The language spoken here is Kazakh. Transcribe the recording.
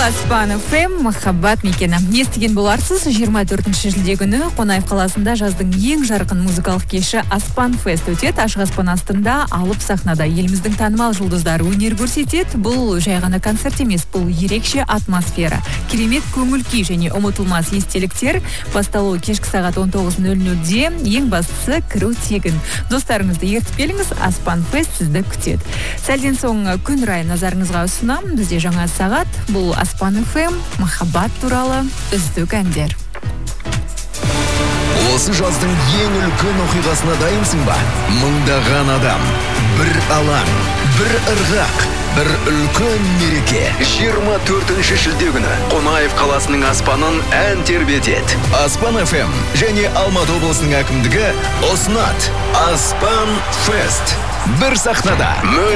Аспан ФМ, махаббат мекені. Естіген боларсыз, 24 шілде күні Қонаев қаласында жаздың ең жарқын музыкалық кеші Аспан Фест өтеді. Ашық аспан астында алып сахнада еліміздің танымал жұлдыздары өнер көрсетеді. Бұл жай ғана концерт емес, бұл ерекше атмосфера. Керемет көңіл күй және ұмытылмас естеліктер. Басталуы кешкі сағат 19:00-де, ең бастысы кіру тегін. Достарыңызды ертіп келіңіз, Аспан Фест сізді күтеді. Сәлден соң күн райын назарыңызға ұсынам. Бізде жаңа сағат. Бұл Аспан ФМ, махаббат туралы үздік әндер. Осы жаздың ең үлкен оқиғасына дайынсың ба? Мыңдаған адам, бір алаң, бір ырғақ, бір үлкен мереке. 24 шілде күні Қонаев қаласының аспанын ән тербетеді. Аспан ФМ және Алматы облысының әкімдігі ұсынады. Аспан Фест. Бір сахнада